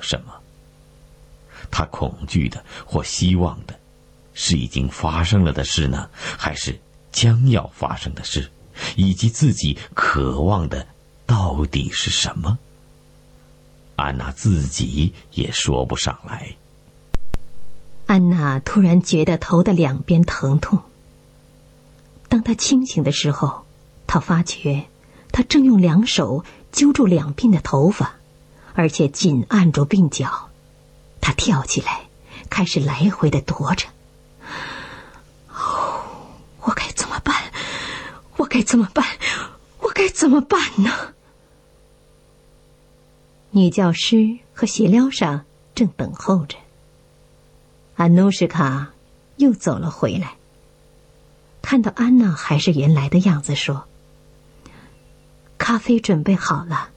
什么。他恐惧的或希望的，是已经发生了的事呢，还是将要发生的事，以及自己渴望的到底是什么？安娜自己也说不上来。 安娜突然觉得头的两边疼痛。当她清醒的时候，她发觉她正用两手揪住两鬓的头发，而且紧按住鬓角。她跳起来，开始来回地踱着。我该怎么办？我该怎么办？我该怎么办呢？女教师和谢廖沙正等候着。安努什卡又走了回来，看到安娜还是原来的样子，说：“咖啡准备好了。”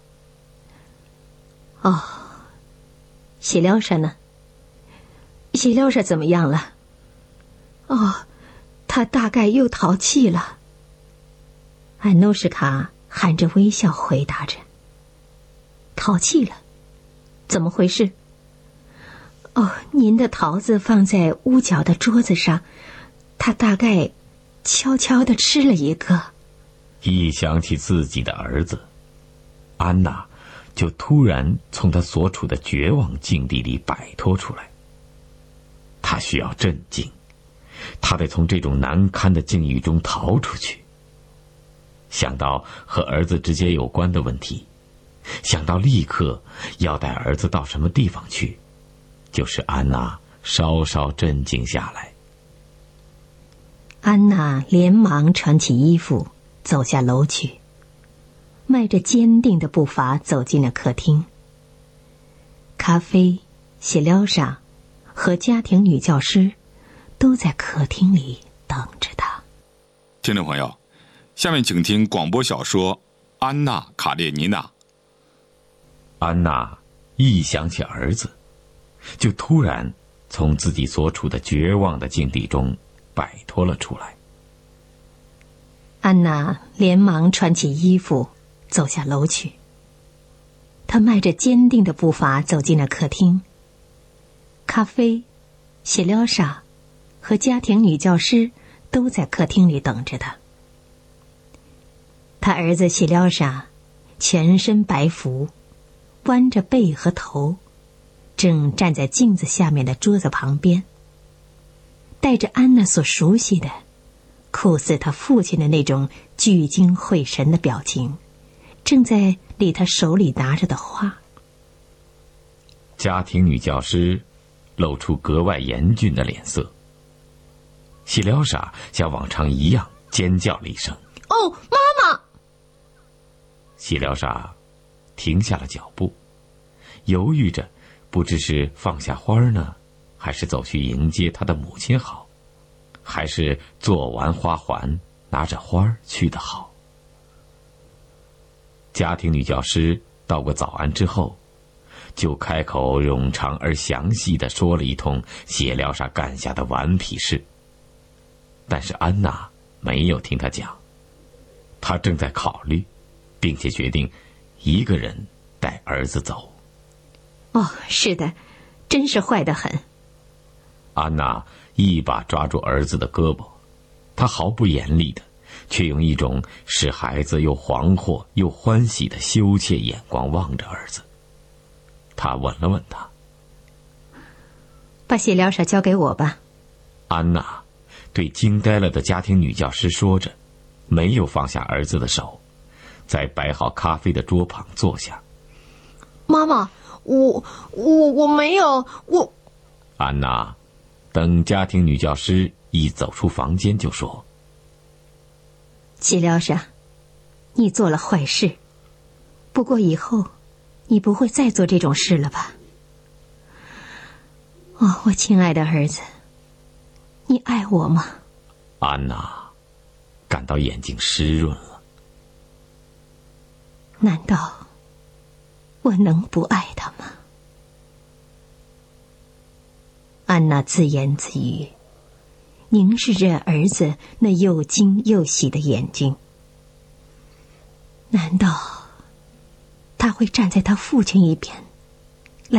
哦，谢廖沙呢？谢廖沙怎么样了？哦，他大概又淘气了。安努什卡含着微笑回答着：“淘气了？怎么回事？”哦，您的桃子放在屋角的桌子上，他大概悄悄地吃了一个。 一想起自己的儿子，安娜就突然从她所处的绝望境地里摆脱出来。她需要镇静，她得从这种难堪的境遇中逃出去。想到和儿子之间有关的问题，想到立刻要带儿子到什么地方去，就使安娜稍稍镇静下来。 安娜连忙穿起衣服，走下楼去，迈着坚定的步伐走进了客厅。咖啡、谢廖沙和家庭女教师都在客厅里等着她。 听众朋友，下面请听广播小说《安娜·卡列尼娜》。 安娜一想起儿子，就突然从自己所处的绝望的境地中摆脱了出来。 安娜连忙穿起衣服，走下楼去。她迈着坚定的步伐走进了客厅。咖啡、谢廖沙和家庭女教师都在客厅里等着她。她儿子谢廖沙全身白服，弯着背和头，正站在镜子下面的桌子旁边，带着安娜所熟悉的酷似他父亲的那种聚精会神的表情，正在理他手里拿着的花。 家庭女教师露出格外严峻的脸色。谢廖沙像往常一样尖叫了一声：“ 哦，妈妈！” 谢廖沙停下了脚步，犹豫着，不知是放下花呢，还是走去迎接他的母亲好，还是做完花环拿着花去的好。家庭女教师道过早安之后，就开口冗长而详细地说了一通谢廖沙干下的顽皮事。但是安娜没有听他讲，她正在考虑，并且决定一个人带儿子走。 哦，是的，真是坏得很。 安娜一把抓住儿子的胳膊，她毫不严厉的，却用一种使孩子又惶惑又欢喜的羞怯眼光望着儿子。她吻了吻他：“ 把谢廖沙交给我吧。” 安娜对惊呆了的家庭女教师说着，没有放下儿子的手，在摆好咖啡的桌旁坐下。 “妈妈，我没有，我……” 安娜等家庭女教师一走出房间就说：“ 谢廖沙，你做了坏事，不过以后你不会再做这种事了吧？哦，我亲爱的儿子，你爱我吗？” 安娜感到眼睛湿润了。 难道我能不爱他吗？安娜自言自语，凝视着儿子那又惊又喜的眼睛。难道他会站在他父亲一边？